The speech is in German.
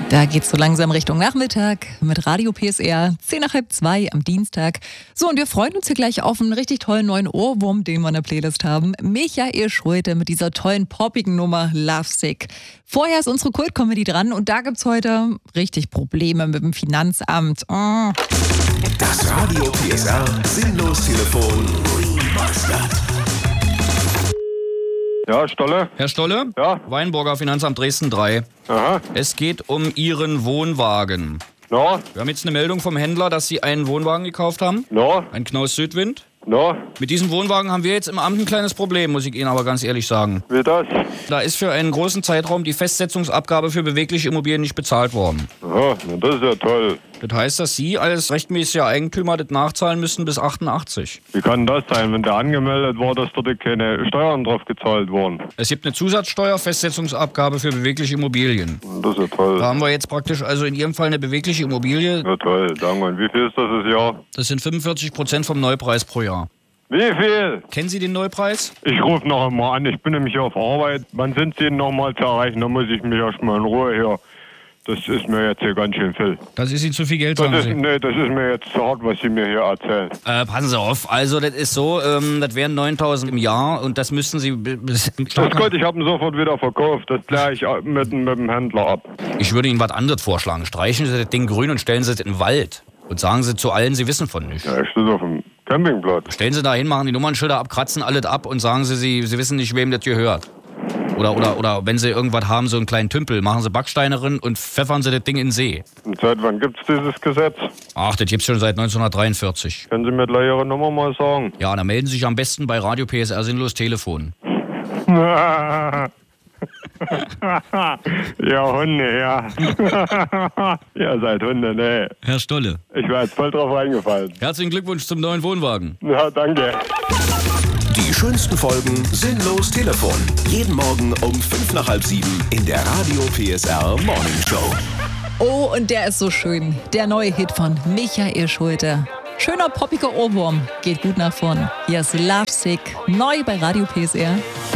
Da geht's so langsam Richtung Nachmittag mit Radio PSR, 1:10 am Dienstag. So, und wir freuen uns hier gleich auf einen richtig tollen neuen Ohrwurm, den wir in der Playlist haben. Michael Schulte mit dieser tollen poppigen Nummer Lovesick. Vorher ist unsere Kult-Comedy dran und da gibt's heute richtig Probleme mit dem Finanzamt. Oh. Das Radio PSR Sinnlos-Telefon. Ja, Stolle? Herr Stolle? Ja? Weinburger Finanzamt Dresden 3. Aha. Es geht um Ihren Wohnwagen. No? Wir haben jetzt eine Meldung vom Händler, dass Sie einen Wohnwagen gekauft haben. No? Ein Knaus Südwind. No? Mit diesem Wohnwagen haben wir jetzt im Amt ein kleines Problem, muss ich Ihnen aber ganz ehrlich sagen. Wie das? Da ist für einen großen Zeitraum die Festsetzungsabgabe für bewegliche Immobilien nicht bezahlt worden. Aha, na das ist ja toll. Das heißt, dass Sie als rechtmäßiger Eigentümer das nachzahlen müssen bis 88. Wie kann das sein, wenn der angemeldet war, dass dort keine Steuern drauf gezahlt wurden? Es gibt eine Zusatzsteuer, Festsetzungsabgabe für bewegliche Immobilien. Das ist ja toll. Da haben wir jetzt praktisch also in Ihrem Fall eine bewegliche Immobilie. Ja toll, danke. Und wie viel ist das Jahr? Das sind 45% vom Neupreis pro Jahr. Wie viel? Kennen Sie den Neupreis? Ich rufe noch einmal an, ich bin nämlich hier auf Arbeit. Wann sind Sie denn noch mal zu erreichen? Da muss ich mich erstmal in Ruhe hier. Das ist mir jetzt hier ganz schön viel. Das ist Ihnen zu viel Geld, sagen Sie? Nee, das ist mir jetzt zu hart, was Sie mir hier erzählen. Passen Sie auf, also das ist so, das wären 9.000 im Jahr und das müssten Sie... Das ist gut, ich habe ihn sofort wieder verkauft. Das kläre ich mit dem Händler ab. Ich würde Ihnen was anderes vorschlagen. Streichen Sie das Ding grün und stellen Sie es in den Wald. Und sagen Sie zu allen, Sie wissen von nichts. Ja, ich stehe auf dem Campingplatz. Stellen Sie da hin, machen die Nummernschilder ab, kratzen alles ab und sagen Sie, Sie wissen nicht, wem das gehört. Oder wenn Sie irgendwas haben, so einen kleinen Tümpel, machen Sie Backsteine drin und pfeffern Sie das Ding in den See. Und seit wann gibt's dieses Gesetz? Ach, das gibt's schon seit 1943. Können Sie mir gleich Ihre Nummer mal sagen? Ja, dann melden Sie sich am besten bei Radio PSR Sinnlos Telefon. Ja, Hunde, ja. Ihr seid Hunde, ne? Herr Stolle. Ich war jetzt voll drauf eingefallen. Herzlichen Glückwunsch zum neuen Wohnwagen. Ja, danke. Die schönsten Folgen Sinnlos Telefon. Jeden Morgen um 6:55 in der Radio PSR Morning Show. Oh, und der ist so schön. Der neue Hit von Michael Schulte. Schöner poppiger Ohrwurm. Geht gut nach vorn. Hier ist Lovesick. Neu bei Radio PSR.